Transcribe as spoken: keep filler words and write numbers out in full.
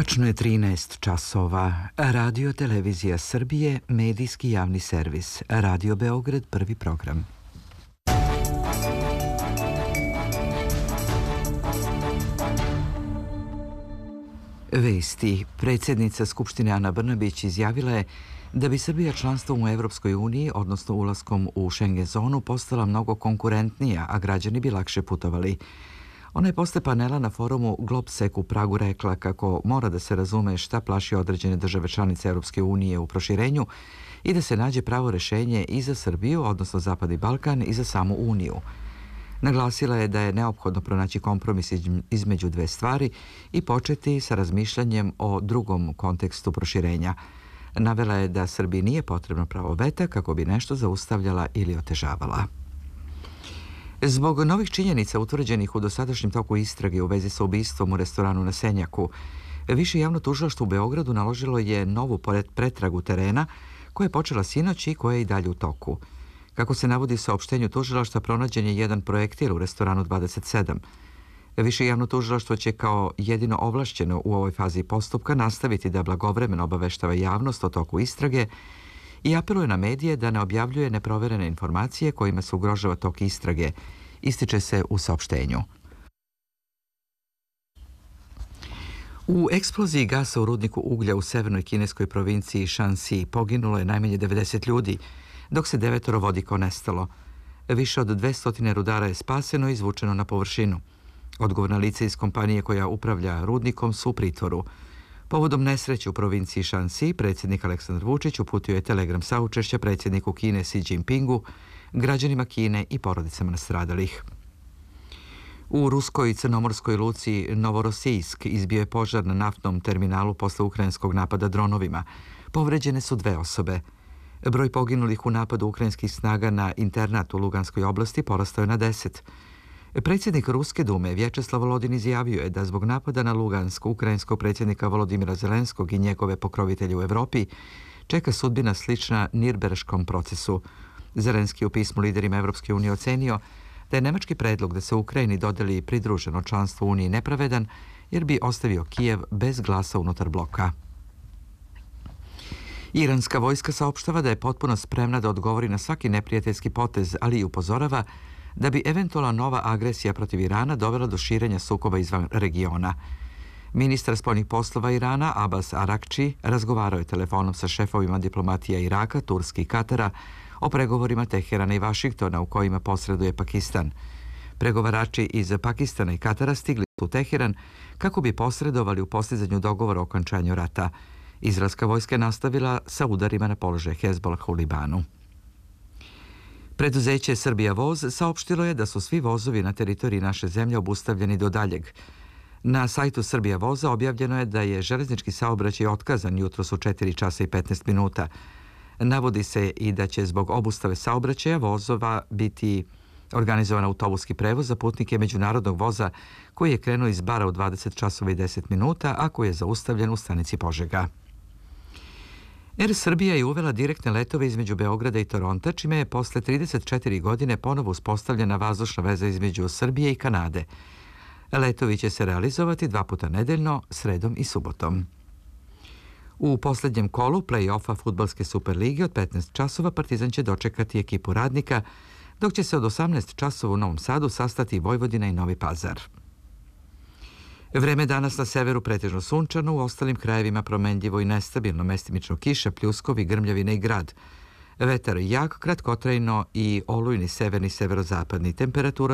Tačno je trinaest časova. Radio Televizija Srbije, medijski javni servis. Radio Beograd, prvi program. Vesti. Predsjednica Skupštine Ana Brnabić izjavila je da bi Srbija članstvom u Evropskoj uniji, odnosno ulaskom u Schengen zonu, postala mnogo konkurentnija, a građani bi lakše putovali. Ona je posle panela na forumu Globsec u Pragu rekla kako mora da se razume šta plaši određene države članice Evropske unije u proširenju i da se nađe pravo rešenje i za Srbiju, odnosno Zapadni Balkan, i za samu Uniju. Naglasila je da je neophodno pronaći kompromis između dve stvari i početi sa razmišljanjem o drugom kontekstu proširenja. Navela je da Srbiji nije potrebno pravo veta kako bi nešto zaustavljala ili otežavala. Zbog novih činjenica utvrđenih u dosadašnjem toku istrage u vezi sa ubistvom u restoranu na Senjaku, Više javno tužilaštvo u Beogradu naložilo je novu pretragu terena koja je počela sinoć i koja je i dalje u toku. Kako se navodi u saopštenju tužilaštva, pronađen je jedan projektil u restoranu dvadeset sedam. Više javno tužilaštvo će kao jedino ovlašćeno u ovoj fazi postupka nastaviti da blagovremeno obaveštava javnost o toku istrage i apeluje na medije da ne objavljuje neproverene informacije kojima se ugrožava tok istrage, ističe se u saopštenju. U eksploziji gasa u rudniku uglja u severnoj kineskoj provinciji Shanxi poginulo je najmanje devedeset ljudi, dok se devetoro vodi kao nestalo. Više od dvesta rudara je spaseno i izvučeno na površinu. Odgovorna lica iz kompanije koja upravlja rudnikom su u pritvoru. Povodom nesreće u provinciji Shanxi, predsjednik Aleksandar Vučić uputio je telegram saučešća predsjedniku Kine Xi Jinpingu, građanima Kine i porodicama nastradalih. U ruskoj i crnomorskoj luci Novorosijsk izbio je požar na naftnom terminalu posle ukrajinskog napada dronovima. Povređene su dve osobe. Broj poginulih u napadu ukrajinskih snaga na internat u Luganskoj oblasti porastao je na deset. Predsjednik Ruske dume Vječeslav Volodin izjavio je da zbog napada na Lugansk ukrajinskog predsjednika Volodimira Zelenskog i njegove pokrovitelje u Evropi čeka sudbina slična Nirnberškom procesu. Zelenski u pismu liderima Evropske unije ocenio da je nemački predlog da se Ukrajini dodeli pridruženo članstvo Uniji nepravedan jer bi ostavio Kijev bez glasa unutar bloka. Iranska vojska saopštava da je potpuno spremna da odgovori na svaki neprijateljski potez, ali i upozorava da bi eventualna nova agresija protiv Irana dovela do širenja sukoba izvan regiona. Ministar spoljnih poslova Irana, Abbas Arakči, razgovarao je telefonom sa šefovima diplomatija Iraka, Turske i Katara o pregovorima Teherana i Vašingtona u kojima posreduje Pakistan. Pregovarači iz Pakistana i Katara stigli su u Teheran kako bi posredovali u postizanju dogovora o okončanju rata. Izraelska vojska je nastavila sa udarima na položaje Hezbollah u Libanu. Preduzeće Srbija voz saopštilo je da su svi vozovi na teritoriji naše zemlje obustavljeni do daljeg. Na sajtu Srbija voza objavljeno je da je železnički saobraćaj otkazan jutros u četiri časa i petnaest minuta. Navodi se i da će zbog obustave saobraćaja vozova biti organizovan autobuski prevoz za putnike međunarodnog voza koji je krenuo iz Bara u dvadeset časova i deset minuta, a koji je zaustavljen u stanici Požega. Er Srbija je uvela direktne letove između Beograda i Toronta, čime je posle trideset četiri godine ponovo uspostavljena vazdušna veza između Srbije i Kanade. Letovi će se realizovati dva puta nedeljno, sredom i subotom. U posljednjem kolu play-offa fudbalske Superlige od petnaest časova Partizan će dočekati ekipu Radnika, dok će se od osamnaest časova u Novom Sadu sastati Vojvodina i Novi Pazar. Vreme danas na severu pretežno sunčano, u ostalim krajevima promenljivo i nestabilno, mestimično kiša, pljuskovi, grmljavine i grad. Vetar jak, kratkotrajno i olujni severni severozapadni, temperatura